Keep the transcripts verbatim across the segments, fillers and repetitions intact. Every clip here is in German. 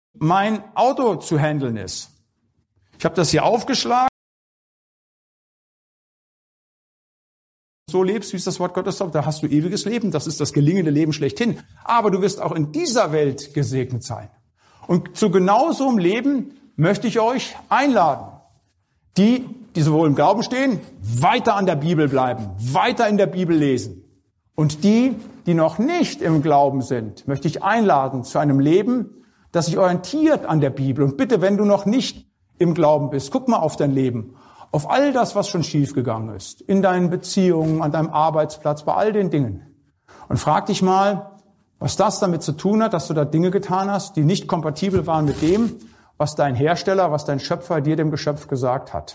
mein Auto zu handeln ist. Ich habe das hier aufgeschlagen. So lebst, wie es das Wort Gottes sagt, da hast du ewiges Leben. Das ist das gelingende Leben schlechthin. Aber du wirst auch in dieser Welt gesegnet sein. Und zu genau so einem Leben möchte ich euch einladen. Die, die sowohl im Glauben stehen, weiter an der Bibel bleiben, weiter in der Bibel lesen. Und die, die noch nicht im Glauben sind, möchte ich einladen zu einem Leben, das sich orientiert an der Bibel. Und bitte, wenn du noch nicht im Glauben bist, guck mal auf dein Leben. Auf all das, was schon schiefgegangen ist, in deinen Beziehungen, an deinem Arbeitsplatz, bei all den Dingen. Und frag dich mal, was das damit zu tun hat, dass du da Dinge getan hast, die nicht kompatibel waren mit dem, was dein Hersteller, was dein Schöpfer dir, dem Geschöpf, gesagt hat.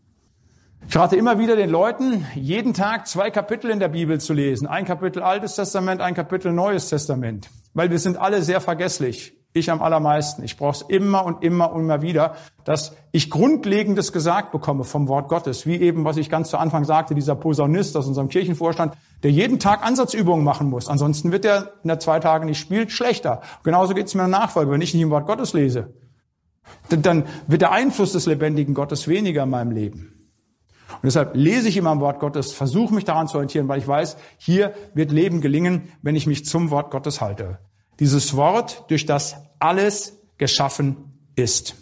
Ich rate immer wieder den Leuten, jeden Tag zwei Kapitel in der Bibel zu lesen. Ein Kapitel Altes Testament, ein Kapitel Neues Testament. Weil wir sind alle sehr vergesslich. Ich am allermeisten. Ich brauche es immer und immer und immer wieder, dass ich Grundlegendes gesagt bekomme vom Wort Gottes. Wie eben, was ich ganz zu Anfang sagte, dieser Posaunist aus unserem Kirchenvorstand, der jeden Tag Ansatzübungen machen muss. Ansonsten wird er, wenn er zwei Tage nicht spielt, schlechter. Genauso geht es mir in der Nachfolge. Wenn ich nicht im Wort Gottes lese, dann wird der Einfluss des lebendigen Gottes weniger in meinem Leben. Und deshalb lese ich immer im Wort Gottes, versuche mich daran zu orientieren, weil ich weiß, hier wird Leben gelingen, wenn ich mich zum Wort Gottes halte. Dieses Wort, durch das alles geschaffen ist.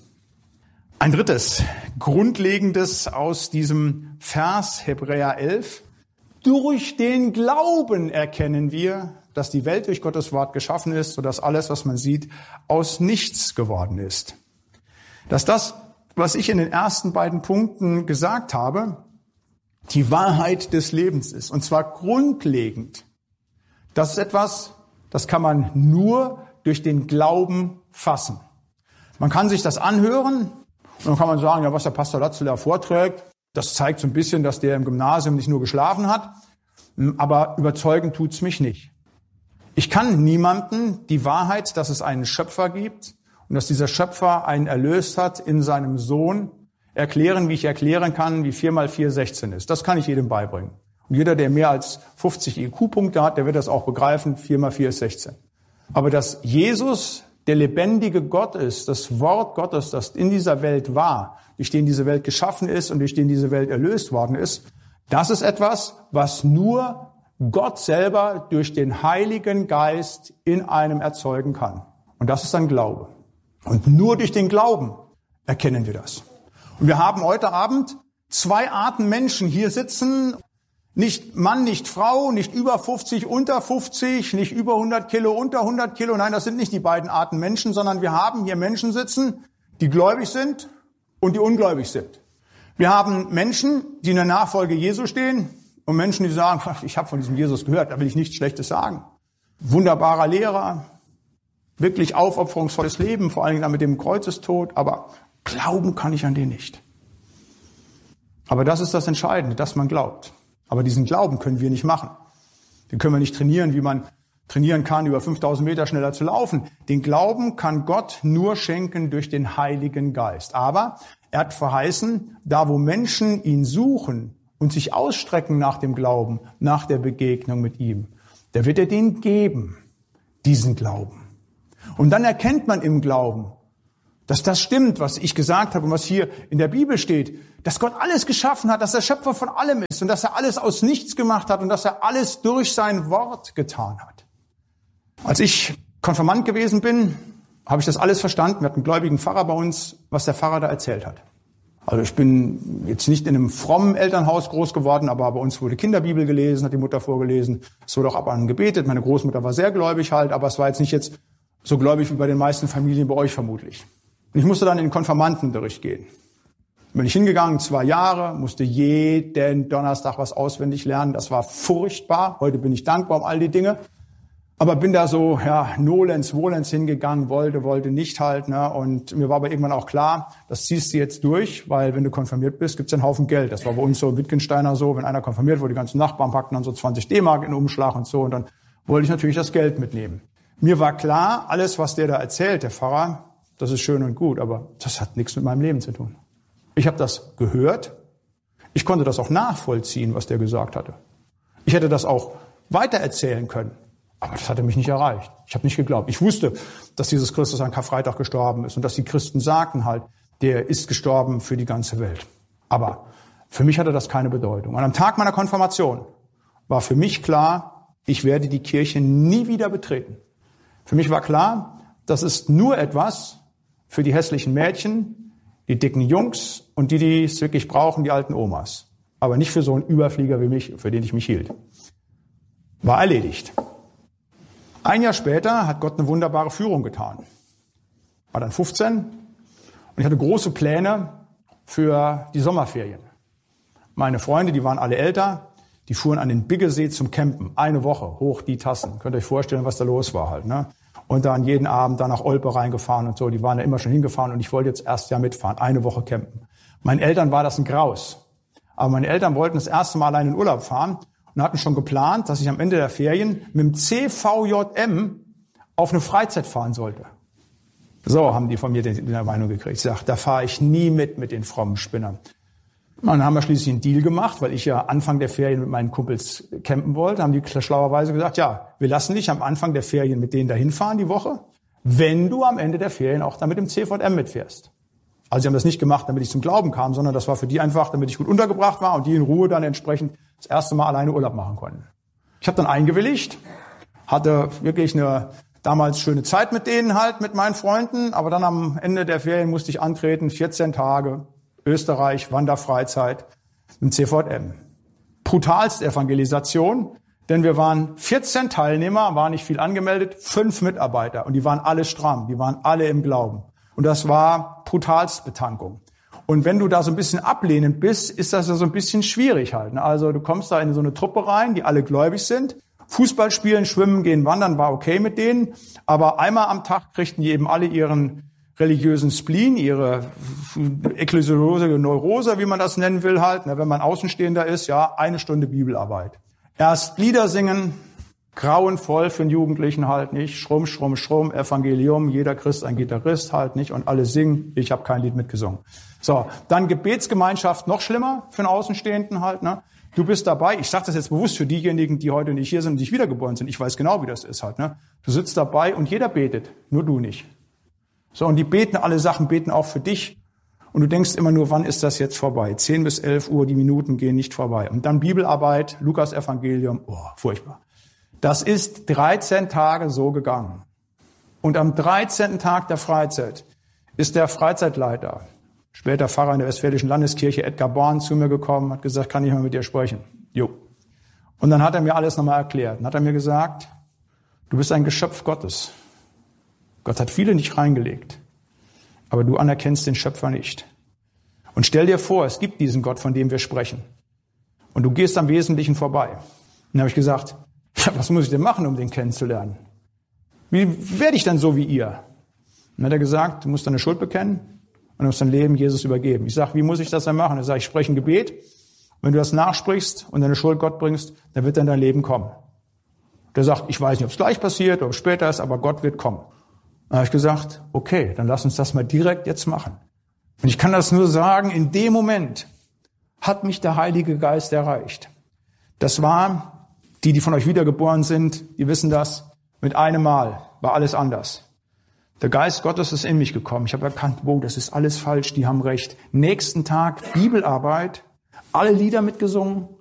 Ein drittes, Grundlegendes aus diesem Vers, Hebräer elf. Durch den Glauben erkennen wir, dass die Welt durch Gottes Wort geschaffen ist, sodass alles, was man sieht, aus nichts geworden ist. Dass das, was ich in den ersten beiden Punkten gesagt habe, die Wahrheit des Lebens ist. Und zwar grundlegend. Das ist etwas, das kann man nur durch den Glauben fassen. Man kann sich das anhören und dann kann man sagen, ja, was der Pastor Latzel da vorträgt, das zeigt so ein bisschen, dass der im Gymnasium nicht nur geschlafen hat, aber überzeugend tut's mich nicht. Ich kann niemandem die Wahrheit, dass es einen Schöpfer gibt und dass dieser Schöpfer einen erlöst hat in seinem Sohn, erklären, wie ich erklären kann, wie vier mal vier sechzehn ist. Das kann ich jedem beibringen. Und jeder, der mehr als fünfzig I Q-Punkte hat, der wird das auch begreifen. vier mal vier ist sechzehn. Aber dass Jesus der lebendige Gott ist, das Wort Gottes, das in dieser Welt war, durch den diese Welt geschaffen ist und durch den diese Welt erlöst worden ist, das ist etwas, was nur Gott selber durch den Heiligen Geist in einem erzeugen kann. Und das ist ein Glaube. Und nur durch den Glauben erkennen wir das. Und wir haben heute Abend zwei Arten Menschen hier sitzen. Nicht Mann, nicht Frau, nicht über fünfzig, unter fünfzig, nicht über hundert Kilo, unter hundert Kilo. Nein, das sind nicht die beiden Arten Menschen, sondern wir haben hier Menschen sitzen, die gläubig sind und die ungläubig sind. Wir haben Menschen, die in der Nachfolge Jesu stehen und Menschen, die sagen, ich habe von diesem Jesus gehört, da will ich nichts Schlechtes sagen. Wunderbarer Lehrer, wirklich aufopferungsvolles Leben, vor allen Dingen dann mit dem Kreuzestod, aber glauben kann ich an den nicht. Aber das ist das Entscheidende, dass man glaubt. Aber diesen Glauben können wir nicht machen. Den können wir nicht trainieren, wie man trainieren kann, über fünftausend Meter schneller zu laufen. Den Glauben kann Gott nur schenken durch den Heiligen Geist. Aber er hat verheißen, da wo Menschen ihn suchen und sich ausstrecken nach dem Glauben, nach der Begegnung mit ihm, da wird er denen geben, diesen Glauben. Und dann erkennt man im Glauben, dass das stimmt, was ich gesagt habe und was hier in der Bibel steht, dass Gott alles geschaffen hat, dass er Schöpfer von allem ist und dass er alles aus nichts gemacht hat und dass er alles durch sein Wort getan hat. Als ich Konfirmand gewesen bin, habe ich das alles verstanden. Wir hatten einen gläubigen Pfarrer bei uns, was der Pfarrer da erzählt hat. Also ich bin jetzt nicht in einem frommen Elternhaus groß geworden, aber bei uns wurde Kinderbibel gelesen, hat die Mutter vorgelesen. Es wurde auch ab und an gebetet. Meine Großmutter war sehr gläubig halt, aber es war jetzt nicht jetzt so gläubig wie bei den meisten Familien bei euch vermutlich. Und ich musste dann in den Konfirmandenunterricht gehen. Bin ich hingegangen, zwei Jahre, musste jeden Donnerstag was auswendig lernen. Das war furchtbar. Heute bin ich dankbar um all die Dinge. Aber bin da so, ja, nolens, wohlens hingegangen, wollte, wollte nicht halt, ne. Und mir war aber irgendwann auch klar, das ziehst du jetzt durch, weil wenn du konfirmiert bist, gibt's einen Haufen Geld. Das war bei uns so, Wittgensteiner so, wenn einer konfirmiert wurde, die ganzen Nachbarn packten dann so zwanzig D-Mark in den Umschlag und so. Und dann wollte ich natürlich das Geld mitnehmen. Mir war klar, alles, was der da erzählt, der Pfarrer, das ist schön und gut, aber das hat nichts mit meinem Leben zu tun. Ich habe das gehört. Ich konnte das auch nachvollziehen, was der gesagt hatte. Ich hätte das auch weitererzählen können. Aber das hatte mich nicht erreicht. Ich habe nicht geglaubt. Ich wusste, dass Jesus Christus an Karfreitag gestorben ist und dass die Christen sagten halt, der ist gestorben für die ganze Welt. Aber für mich hatte das keine Bedeutung. Und am Tag meiner Konfirmation war für mich klar, ich werde die Kirche nie wieder betreten. Für mich war klar, das ist nur etwas für die hässlichen Mädchen, die dicken Jungs und die, die es wirklich brauchen, die alten Omas. Aber nicht für so einen Überflieger wie mich, für den ich mich hielt. War erledigt. Ein Jahr später hat Gott eine wunderbare Führung getan. War dann fünfzehn und ich hatte große Pläne für die Sommerferien. Meine Freunde, die waren alle älter, die fuhren an den Biggesee zum Campen. Eine Woche, hoch die Tassen. Könnt ihr euch vorstellen, was da los war halt, ne? Und dann jeden Abend da nach Olpe reingefahren und so. Die waren da immer schon hingefahren und ich wollte jetzt erst ja mitfahren. Eine Woche campen. Meinen Eltern war das ein Graus. Aber meine Eltern wollten das erste Mal allein in Urlaub fahren und hatten schon geplant, dass ich am Ende der Ferien mit dem C V J M auf eine Freizeit fahren sollte. So haben die von mir die Meinung gekriegt. Ich sage, da fahre ich nie mit, mit den frommen Spinnern. Und dann haben wir schließlich einen Deal gemacht, weil ich ja Anfang der Ferien mit meinen Kumpels campen wollte. Haben die schlauerweise gesagt, ja, wir lassen dich am Anfang der Ferien mit denen dahin fahren die Woche, wenn du am Ende der Ferien auch da mit dem C V J M mitfährst. Also sie haben das nicht gemacht, damit ich zum Glauben kam, sondern das war für die einfach, damit ich gut untergebracht war und die in Ruhe dann entsprechend das erste Mal alleine Urlaub machen konnten. Ich habe dann eingewilligt, hatte wirklich eine damals schöne Zeit mit denen halt, mit meinen Freunden, aber dann am Ende der Ferien musste ich antreten, vierzehn Tage, Österreich, Wanderfreizeit, im C V J M. Brutalste Evangelisation, denn wir waren vierzehn Teilnehmer, waren nicht viel angemeldet, fünf Mitarbeiter und die waren alle stramm, die waren alle im Glauben. Und das war Brutalstbetankung. Und wenn du da so ein bisschen ablehnend bist, ist das ja so ein bisschen schwierig halt. Also du kommst da in so eine Truppe rein, die alle gläubig sind. Fußball spielen, schwimmen, gehen, wandern war okay mit denen. Aber einmal am Tag kriegten die eben alle ihren religiösen Spleen, ihre ekklesiologische Neurose, wie man das nennen will halt. Wenn man Außenstehender ist, ja, eine Stunde Bibelarbeit. Erst Lieder singen, grauenvoll für einen Jugendlichen halt nicht. Schrumm, schrumm, schrumm, Evangelium, jeder Christ ein Gitarrist halt nicht. Und alle singen, ich habe kein Lied mitgesungen. So, dann Gebetsgemeinschaft, noch schlimmer für einen Außenstehenden halt, ne? Du bist dabei, ich sage das jetzt bewusst für diejenigen, die heute nicht hier sind und nicht wiedergeboren sind. Ich weiß genau, wie das ist halt, ne? Du sitzt dabei und jeder betet, nur du nicht. So, und die beten alle Sachen, beten auch für dich. Und du denkst immer nur, wann ist das jetzt vorbei? Zehn bis elf Uhr, die Minuten gehen nicht vorbei. Und dann Bibelarbeit, Lukas Evangelium, oh, furchtbar. Das ist dreizehn Tage so gegangen. Und am dreizehnten Tag der Freizeit ist der Freizeitleiter, später Pfarrer in der Westfälischen Landeskirche, Edgar Born, zu mir gekommen, hat gesagt, kann ich mal mit dir sprechen? Jo. Und dann hat er mir alles nochmal erklärt. Dann hat er mir gesagt, du bist ein Geschöpf Gottes. Gott hat viele nicht reingelegt, aber du anerkennst den Schöpfer nicht. Und stell dir vor, es gibt diesen Gott, von dem wir sprechen. Und du gehst am Wesentlichen vorbei. Und dann habe ich gesagt, ja, was muss ich denn machen, um den kennenzulernen? Wie werde ich dann so wie ihr? Und dann hat er gesagt, du musst deine Schuld bekennen und du musst dein Leben Jesus übergeben. Ich sage, wie muss ich das dann machen? Er sagt, ich spreche ein Gebet. Wenn du das nachsprichst und deine Schuld Gott bringst, dann wird dann dein Leben kommen. Der sagt, ich weiß nicht, ob es gleich passiert oder später ist, aber Gott wird kommen. Dann habe ich gesagt, okay, dann lass uns das mal direkt jetzt machen. Und ich kann das nur sagen, in dem Moment hat mich der Heilige Geist erreicht. Das war, die, die von euch wiedergeboren sind, die wissen das, mit einem Mal war alles anders. Der Geist Gottes ist in mich gekommen. Ich habe erkannt, wow, das ist alles falsch, die haben recht. Nächsten Tag Bibelarbeit, alle Lieder mitgesungen,